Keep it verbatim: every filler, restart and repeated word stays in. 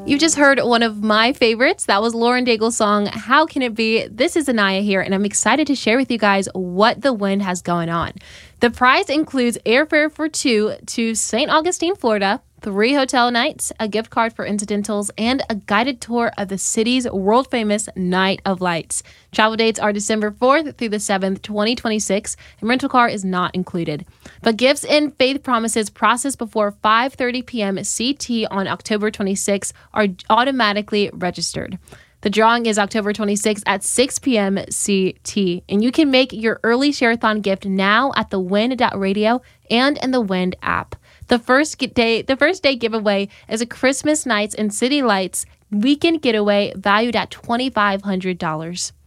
You just heard one of my favorites. That was Lauren Daigle's song, How Can It Be? This is Anaya here, and I'm excited to share with you guys what the wind has going on. The prize includes airfare for two to Saint Augustine, Florida, three hotel nights, a gift card for incidentals, and a guided tour of the city's world-famous Night of Lights. Travel dates are December fourth through the seventh, twenty twenty-six, and rental car is not included. But gifts and faith promises processed before five thirty p.m. C T on October twenty-sixth are automatically registered. The drawing is October twenty-sixth at six p.m. C T, and you can make your early share-a-thon gift now at the wind dot radio and in the Wind app. The first day, the first day giveaway is a Christmas Nights and City Lights weekend getaway valued at two thousand five hundred dollars.